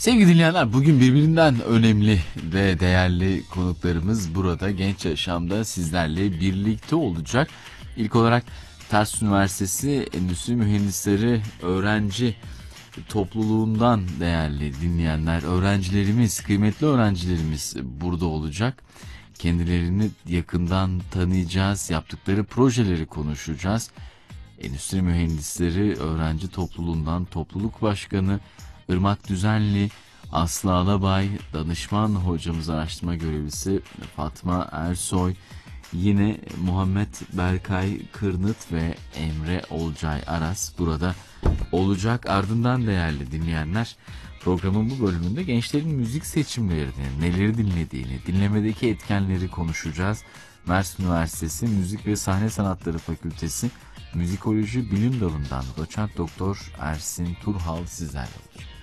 Sevgili dinleyenler, bugün birbirinden önemli ve değerli konuklarımız burada Genç Yaşam'da sizlerle birlikte olacak. İlk olarak Tars Üniversitesi Endüstri Mühendisleri öğrenci topluluğundan değerli dinleyenler, öğrencilerimiz, kıymetli öğrencilerimiz burada olacak. Kendilerini yakından tanıyacağız, yaptıkları projeleri konuşacağız. Endüstri Mühendisleri Öğrenci Topluluğundan Topluluk Başkanı Irmak Düzenli, Aslı Alabay, danışman hocamız, araştırma görevlisi Fatma Ersoy, yine Muhammed Berkay Kırnıt ve Emre Olcay Aras burada olacak. Ardından değerli dinleyenler, programın bu bölümünde gençlerin müzik seçimlerini, neleri dinlediğini, dinlemedeki etkenleri konuşacağız. Mersin Üniversitesi Müzik ve Sahne Sanatları Fakültesi Müzikoloji Bilim Dalı'ndan Doçent Doktor Ersin Turhal sizlerle olacak.